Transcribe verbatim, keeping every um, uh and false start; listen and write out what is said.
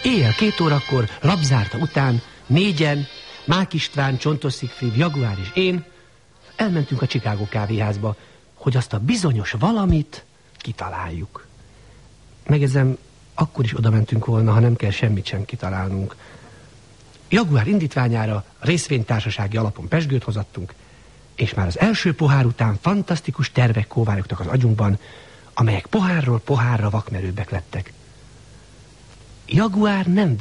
Éjjel két órakor, labzárta után, négyen, Mák István, Csontos Szigfried, Jaguár és én elmentünk a Chicago kávéházba, hogy azt a bizonyos valamit kitaláljuk. Megjegyzem, akkor is oda mentünk volna, ha nem kell semmit sem kitalálnunk. Jaguár indítványára részvénytársasági alapon pezsgőt hozattunk, és már az első pohár után fantasztikus tervek kóválogtak az agyunkban, amelyek pohárról pohárra vakmerőbbek lettek. Jaguár nem